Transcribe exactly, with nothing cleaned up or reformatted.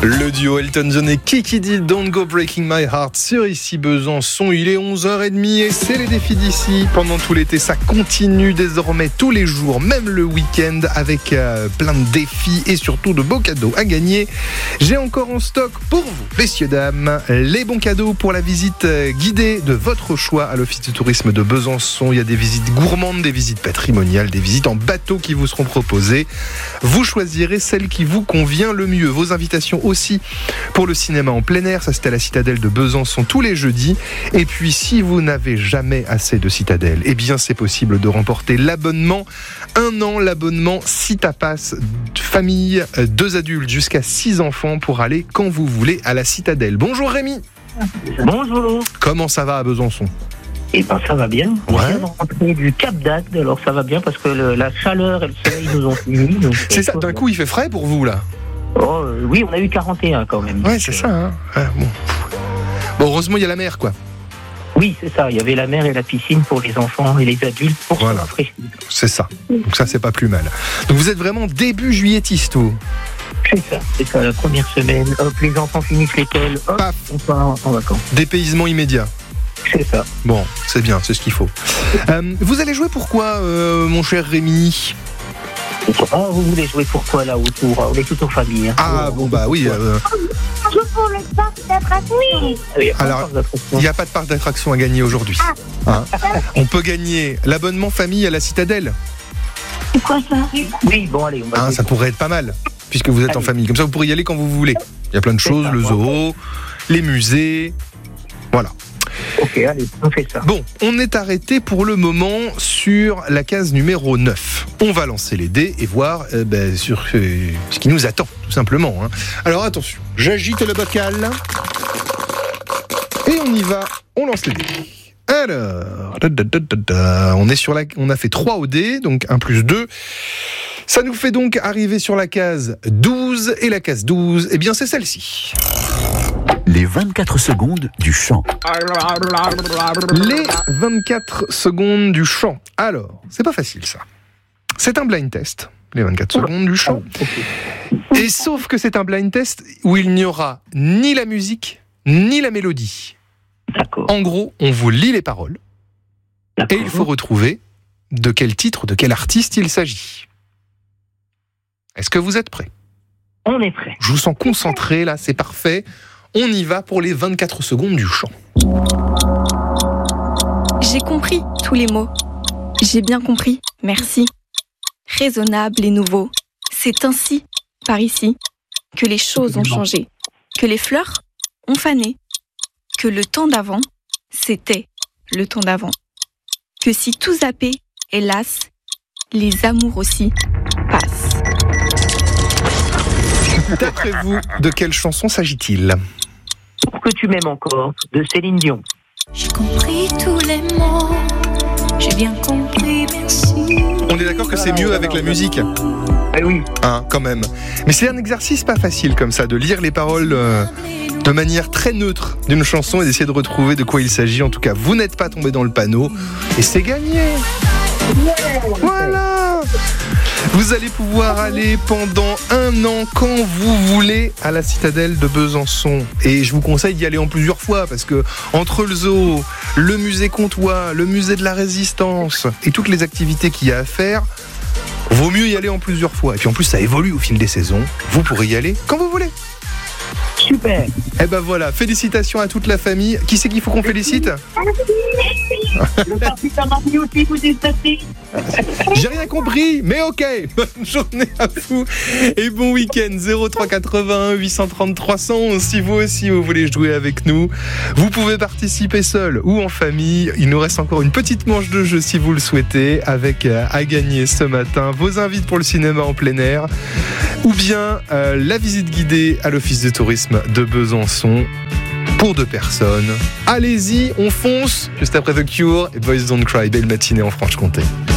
Le duo Elton John et Kiki Dee, Don't Go Breaking My Heart sur Ici Besançon. Il est onze heures trente et c'est les défis d'ici. Pendant tout l'été, ça continue désormais tous les jours, même le week-end, avec euh, plein de défis et surtout de beaux cadeaux à gagner. J'ai encore en stock pour vous, messieurs, dames, les bons cadeaux pour la visite guidée de votre choix à l'Office du tourisme de Besançon. Il y a des visites gourmandes, des visites patrimoniales, des visites en bateau qui vous seront proposées. Vous choisirez celle qui vous convient le mieux. Vos invitations aussi pour le cinéma en plein air, ça c'est à la Citadelle de Besançon tous les jeudis. Et puis si vous n'avez jamais assez de Citadelle, eh bien c'est possible de remporter l'abonnement un an, l'abonnement Citapass famille, deux adultes jusqu'à six enfants pour aller quand vous voulez à la Citadelle. Bonjour Rémi. Bonjour. Comment ça va à Besançon ? Eh ben ça va bien. On Ouais. vient de rentrer du Cap d'Agde, alors ça va bien parce que le- la chaleur et le soleil nous ont unis. donc, C'est euh, ça, d'un coup il fait frais pour vous là ? Oh, euh, oui, on a eu quarante et un quand même. Ouais, donc, c'est euh, ça. Hein. Ah, bon. bon, heureusement il y a la mer quoi. Oui, c'est ça. Il y avait la mer et la piscine pour les enfants et les adultes pour Voilà. se rafraîchir. C'est ça. Donc ça c'est pas plus mal. Donc vous êtes vraiment début juilletiste vous ? C'est ça. C'est ça. La première semaine, hop, les enfants finissent l'école, hop, Paf. on part en, en vacances. Dépaysement immédiat. C'est ça. Bon, c'est bien, c'est ce qu'il faut. Euh, vous allez jouer pourquoi, euh, mon cher Rémi ? Ah, vous voulez jouer pourquoi là autour? On est tout en famille. Hein. Ah bon bah oui. Euh, Je pour le parc d'attraction. Oui, il y a pas Alors, encore d'attraction. Il n'y a pas de parc d'attraction à gagner aujourd'hui. Hein ? On peut gagner l'abonnement famille à la Citadelle. C'est quoi ça? Oui, bon allez, on va Hein, jouer. ça pourrait être pas mal, puisque vous êtes en Allez. famille. Comme ça, vous pourrez y aller quand vous voulez. Il y a plein de choses, ça, le bon. zoo, les musées. Voilà. Ok, allez, on fait ça. Bon, on est arrêté pour le moment sur la case numéro neuf. On va lancer les dés et voir euh, ben, sur euh, ce qui nous attend, tout simplement. Hein. Alors attention, j'agite le bocal. Et on y va, on lance les dés. Alors, da, da, da, da, da. On est sur la, on a fait trois au dé, donc un plus deux. Ça nous fait donc arriver sur la case douze. Et la case douze, eh bien c'est celle-ci. Les vingt-quatre secondes du chant. Les vingt-quatre secondes du chant. Alors, c'est pas facile ça. C'est un blind test, les vingt-quatre secondes du chant. Et sauf que c'est un blind test où il n'y aura ni la musique, ni la mélodie. D'accord. En gros, on vous lit les paroles et D'accord. il faut retrouver de quel titre, de quel artiste il s'agit. Est-ce que vous êtes prêts ? On est prêt. Je vous sens concentré là, c'est parfait. On y va pour les vingt-quatre secondes du chant. J'ai compris tous les mots. J'ai bien compris, merci. Raisonnable et nouveau. C'est ainsi, par ici, que les choses ont changé. Que les fleurs ont fané. Que le temps d'avant, c'était le temps d'avant. Que si tout zappé, hélas, les amours aussi passent. D'après vous, de quelle chanson s'agit-il ? Pour que tu m'aimes encore, de Céline Dion. J'ai compris tous les mots. J'ai bien compris, merci. On est d'accord que c'est mieux avec la musique, Ah oui. hein, quand même. Mais c'est un exercice pas facile comme ça, de lire les paroles euh, de manière très neutre d'une chanson et d'essayer de retrouver de quoi il s'agit. En tout cas, vous n'êtes pas tombé dans le panneau et c'est gagné. Voilà. Vous allez pouvoir aller pendant un an quand vous voulez à la Citadelle de Besançon. Et je vous conseille d'y aller en plusieurs fois parce que entre le zoo, le musée Comtois, le musée de la Résistance et toutes les activités qu'il y a à faire, vaut mieux y aller en plusieurs fois. Et puis en plus, ça évolue au fil des saisons. Vous pourrez y aller quand vous voulez. Super. Eh ben voilà, félicitations à toute la famille. Qui c'est qu'il faut qu'on félicite ? Le parti de mamie aussi, vous êtes assis. J'ai rien compris, mais ok. Bonne journée à vous et bon week-end. zéro trois quatre-vingt-un huit cent trente trois cent onze. Si vous aussi vous voulez jouer avec nous, vous pouvez participer seul ou en famille. Il nous reste encore une petite manche de jeu si vous le souhaitez, avec euh, à gagner ce matin vos invites pour le cinéma en plein air ou bien euh, la visite guidée à l'Office de tourisme de Besançon pour deux personnes. Allez-y, on fonce. Juste après The Cure et Boys Don't Cry. Belle matinée en Franche-Comté.